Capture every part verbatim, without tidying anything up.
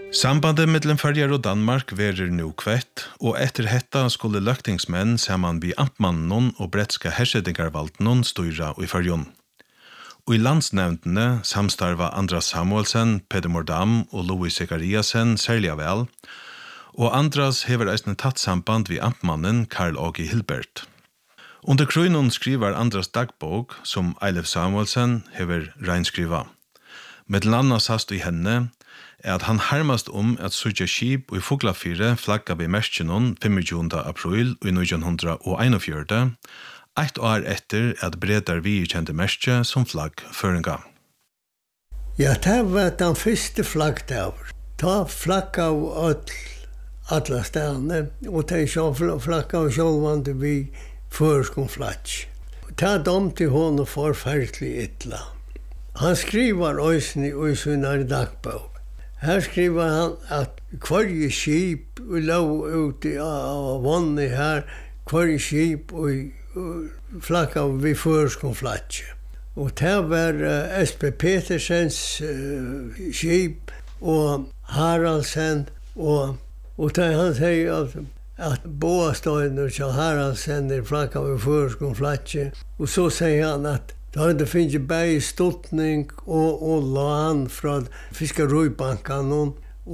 Sambandet mellom Føroyar og Danmark verer nu kvett, og etter hetta skulle løgtingsmenn saman vi amtmannen og bretska hersedingarvalden styra i Føroyar. Og i landsnevndene samstarva Andras Samuelsen, Peder Mordam og Louis Zekariasen særlig vel, og Andras hever eisne tatt samband vi amtmannen Karl Åge Hilbert. Under krøynen skriver Andras dagbok, som Eilef Samuelsen hever reinskriva. Med landa sast i henne, er at han harmast om at sutja skip og i Fuglafire flagga ved Merskjenon tjueåtte april i nitton einogfjøruti, eitt år etter at bredar vi kjente Merskje som flagg føringa. Ja, det var den første flaggdager. Ta flagga av alle stedene, og ta flagga av sjølvande vi førskom flagg. Ta dem til hon og forferdelig ytla. Han skriver òsni i sin dagbok. Her skriver han at hver skip og lov ute av vannet her, hver skip og flagga vi førskom flagg. Og det var uh, S P Petersens uh, skip og Haraldsen og, og det han sier at, at båstøyene til Haraldsen er flagga vi førskom flagg. Og så sier han at da hadde finnet bare stoltning og, og lån fra Fiskarøybanken og,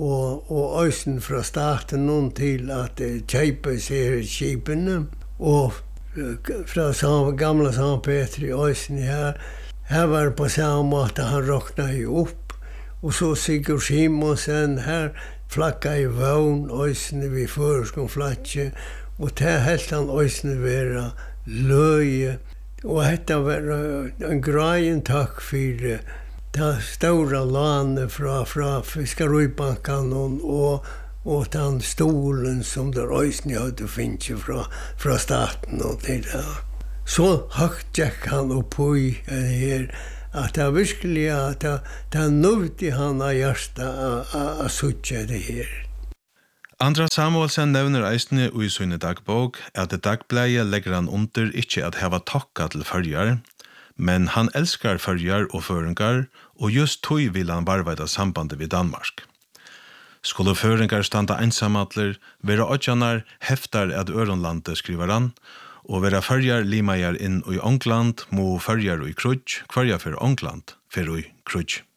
og øysen fra staten til at kjøpe seg skipene. Og fra samme, gamle Sankt Peter i øysen her, her var det på samme måte han råknet opp. Og så Sigurd Simonsen her flagga i vogn, øysen vi føreskom flagge. Og til helt han øysen være løye. Og dette var en greien takk for det store landet fra, fra Fiskarøybanken og, og, og den stolen som der øyne hadde finnet fra, fra staten og til det. Så høgt gikk han opp i det her, at det virkelig at det, det nødde han av hjertet å sutte det her. Andras Samuelsen nevner eisne i sin dagbok at det dagbleie legger han under ikke at heva takka til Føroyar, men han elskar Føroyar og føringar, og just tog vil han varvaida sambandet ved Danmark. Skulle føringar standa einsamadler, vera odjanar heftar at Øronlandet, skriver han, og vera Føroyar limajar inn i Ångland, må Føroyar i krudj, kvarja for Ångland, for i krudj.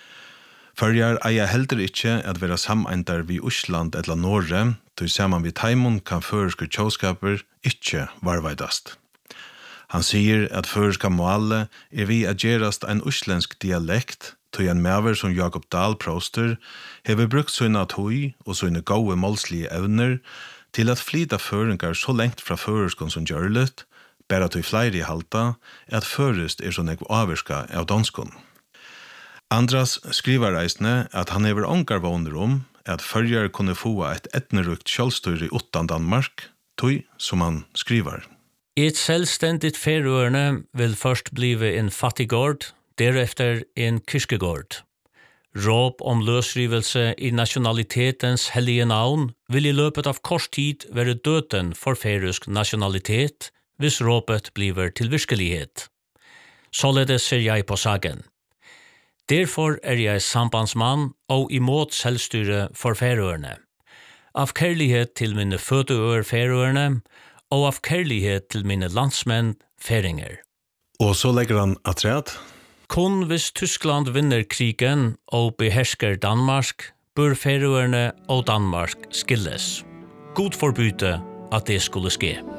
Føroyar eier heldur ikkje at vera sameindar vi Osland eller Norge, til saman vi Taimon kan føreske tjåskaper ikkje varvaidast. Han sier at føreska måle er vi at gerast ein oslensk dialekt, til en maver som Jakob Dahl Proster hever brukt sina tøy og sina gode målslige evner til at flyta føringar så lengt fra føreskon som gjørlet, bare til flere i halta, at førest er så nek avvirska av danskon. Andras skriver eisne at han hever ongar våner om at Føroyar kunne få et etnerukt kjølstyre utan Danmark, tøy som han skriver. Et selvstendigt Færøerne vil først blive en fattiggård, derefter en kirkegård. Råp om løsrivelse i nationalitetens hellige navn vil i løpet av kort tid være døden for færøsk nationalitet, hvis råpet bliver til virkelighet. Således ser jeg på sagen. Derfor er jeg sambandsmann og imot selvstyre for Færøerne. Av kærlighet til mine fødeøer Færøerne, og av kærlighet til mine landsmenn færinger. Og så legger han atræt. Kun hvis Tyskland vinner krigen og behersker Danmark, bør Færøerne og Danmark skilles. God forbyte at det skulle ske.